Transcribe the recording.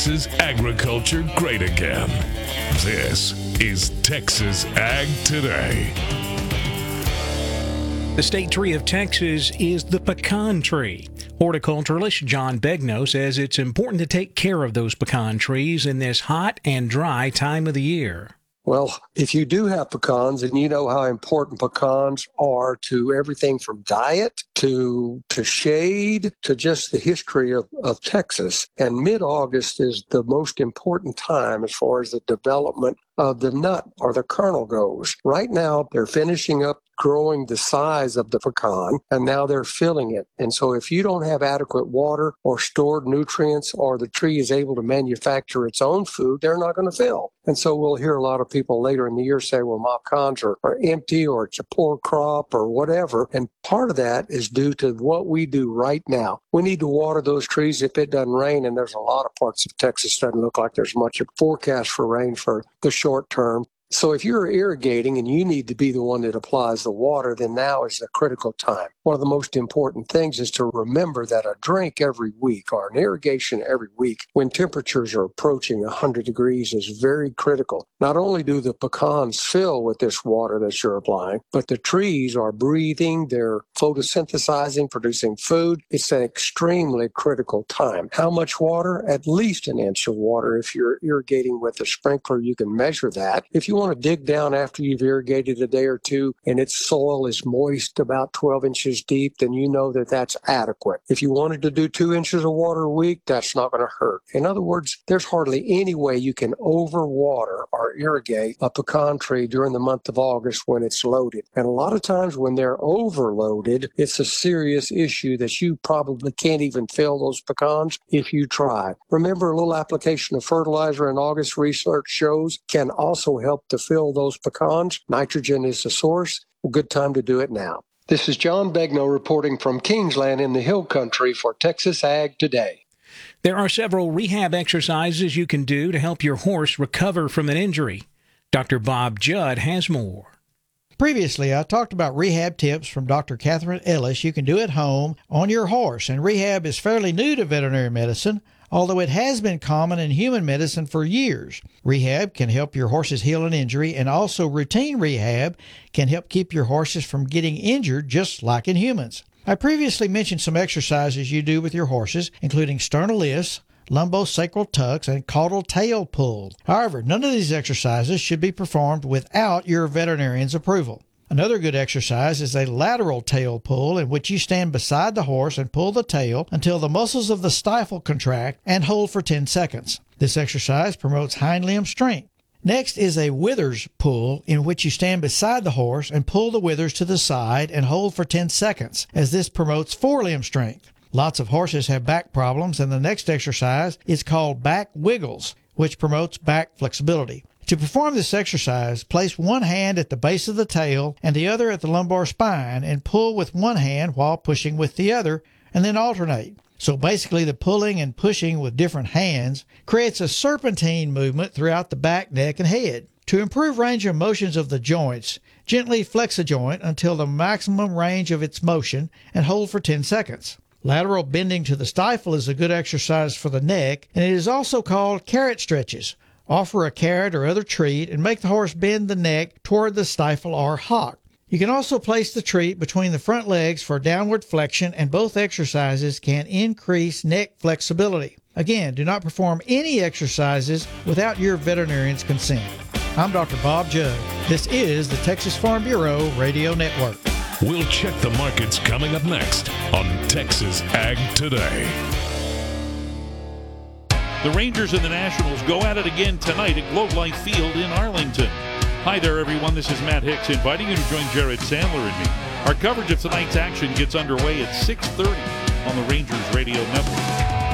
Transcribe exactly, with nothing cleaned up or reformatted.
Texas agriculture great again. This is Texas Ag Today. The state tree of Texas is the pecan tree. Horticulturalist John Begnaud says it's important to take care of those pecan trees in this hot and dry time of the year. Well, if you do have pecans and you know how important pecans are to everything from diet to to shade to just the history of, of Texas, and mid-August is the most important time as far as the development of the nut or the kernel goes. Right now, they're finishing up growing the size of the pecan, and now they're filling it. And so if you don't have adequate water or stored nutrients, or the tree is able to manufacture its own food, they're not going to fill. And so we'll hear a lot of people later in the year say, well, my pecans are, are empty, or it's a poor crop, or whatever. And part of that is due to what we do right now. We need to water those trees if it doesn't rain, and there's a lot of parts of Texas that doesn't look like there's much of a forecast for rain for the short term. So if you're irrigating and you need to be the one that applies the water, then now is the critical time. One of the most important things is to remember that a drink every week or an irrigation every week when temperatures are approaching one hundred degrees is very critical. Not only do the pecans fill with this water that you're applying, but the trees are breathing, they're photosynthesizing, producing food. It's an extremely critical time. How much water? At least an inch of water. If you're irrigating with a sprinkler, you can measure that. If you want to dig down after you've irrigated a day or two and its soil is moist about twelve inches deep, then you know that that's adequate. If you wanted to do two inches of water a week, that's not going to hurt. In other words, there's hardly any way you can overwater or irrigate a pecan tree during the month of August when it's loaded. And a lot of times when they're overloaded, it's a serious issue that you probably can't even fill those pecans if you try. Remember, a little application of fertilizer in August, research shows, can also help to fill those pecans. Nitrogen is the source. A good time to do it now. This is John Begnaud reporting from Kingsland in the Hill Country for Texas Ag Today. There are several rehab exercises you can do to help your horse recover from an injury. Doctor Bob Judd has more. Previously, I talked about rehab tips from Doctor Catherine Ellis you can do at home on your horse, and rehab is fairly new to veterinary medicine, although it has been common in human medicine for years. Rehab can help your horses heal an injury, and also routine rehab can help keep your horses from getting injured just like in humans. I previously mentioned some exercises you do with your horses, including sternal lifts, lumbosacral tucks, and caudal tail pulls. However, none of these exercises should be performed without your veterinarian's approval. Another good exercise is a lateral tail pull, in which you stand beside the horse and pull the tail until the muscles of the stifle contract and hold for ten seconds. This exercise promotes hind limb strength. Next is a withers pull, in which you stand beside the horse and pull the withers to the side and hold for ten seconds, as this promotes forelimb strength. Lots of horses have back problems, and the next exercise is called back wiggles, which promotes back flexibility. To perform this exercise, place one hand at the base of the tail and the other at the lumbar spine, and pull with one hand while pushing with the other, and then alternate. So basically, the pulling and pushing with different hands creates a serpentine movement throughout the back, neck, and head. To improve range of motions of the joints, gently flex a joint until the maximum range of its motion and hold for ten seconds. Lateral bending to the stifle is a good exercise for the neck, and it is also called carrot stretches. Offer a carrot or other treat and make the horse bend the neck toward the stifle or hock. You can also place the treat between the front legs for downward flexion, and both exercises can increase neck flexibility. Again, do not perform any exercises without your veterinarian's consent. I'm Doctor Bob Judd. This is the Texas Farm Bureau Radio Network. We'll check the markets coming up next on Texas Ag Today. The Rangers and the Nationals go at it again tonight at Globe Life Field in Arlington. Hi there, everyone. This is Matt Hicks inviting you to join Jared Sandler and me. Our coverage of tonight's action gets underway at six thirty on the Rangers Radio Network.